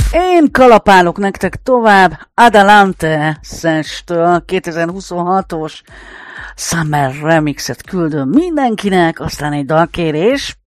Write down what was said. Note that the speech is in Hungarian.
Én kalapálok nektek tovább Adelante Szestől 2026-os Summer Remixet küldöm mindenkinek, aztán egy dalkérés.